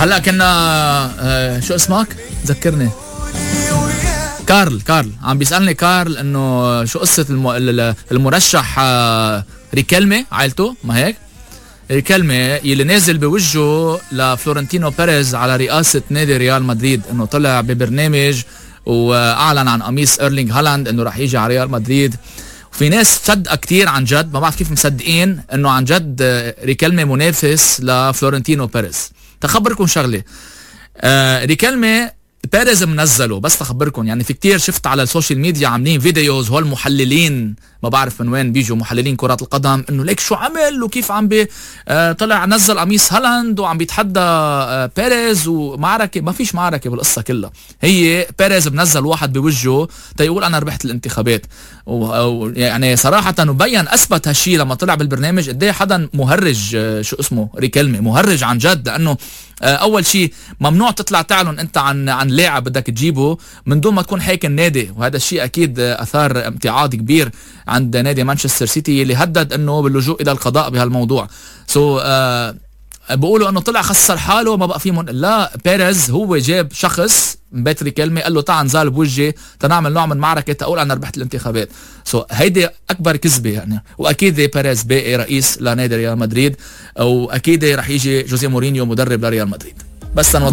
هلا كنا شو اسمك؟ ذكرني. كارل عم بيسألني كارل انه شو قصة المرشح ريكلمي عائلته، ما هيك؟ ريكلمي يلي نازل بوجهه لفلورنتينو بيريز على رئاسة نادي ريال مدريد، انه طلع ببرنامج واعلن عن قميص ايرلينغ هالاند انه رح يجي على ريال مدريد. وفي ناس مصدقة كتير عن جد، ما بعرف كيف مصدقين انه عن جد ريكلمي منافس لفلورنتينو بيريز. تخبركم شغلة، ريكلمي بيريز منزله، بس تخبركم يعني في كتير شفت على السوشيال ميديا عاملين فيديوز، هول محللين ما بعرف من وين بيجوا محللين كرة القدم، انه ليك شو عمل وكيف عم طلع نزل قميص هالاند وعم بيتحدى بيريز ومعركة. ما فيش معركة بالقصة كلها، هي بيريز بنزل واحد بوجهه تيقول انا ربحت الانتخابات. يعني صراحة مبين اثبت هالشي لما طلع بالبرنامج قد ايه حدا مهرج، شو اسمه ريكلمي مهرج عن جد، لانه اول شيء ممنوع تطلع تعلن انت عن لاعب بدك تجيبه من دون ما تكون حاكم نادي، وهذا الشيء اكيد اثار امتعاض كبير عند نادي مانشستر سيتي اللي هدد انه باللجوء الى القضاء بهالموضوع. بقولوا انه طلع خسر حاله ما بقى فيه لا، بيريز هو جاب شخص من بيت ريكلمي قال له تعال نزال بوجهي تنعمل نوع من معركة تقول انا ربحت الانتخابات. هيدي اكبر كذبة يعني. واكيد بيريز باقي رئيس لنادي ريال مدريد، واكيد رح يجي جوزيه مورينيو مدرب لريال مدريد. بس